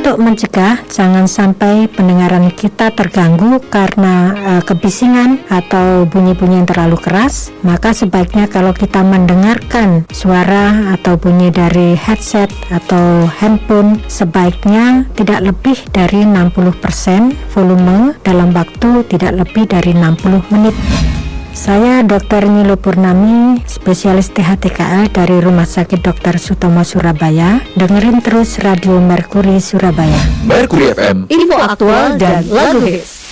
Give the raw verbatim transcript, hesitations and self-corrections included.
Untuk mencegah jangan sampai pendengaran kita terganggu karena uh, kebisingan atau bunyi-bunyi yang terlalu keras, maka sebaiknya kalau kita mendengarkan suara atau bunyi dari headset atau handphone, sebaiknya tidak lebih dari enam puluh persen volume dalam waktu tidak lebih dari enam puluh menit. Saya dokter Nilo Purnami, spesialis T H T K L dari Rumah Sakit dokter Sutomo Surabaya. Dengerin terus Radio Merkuri Surabaya. Merkuri F M, info aktual dan lagu hits.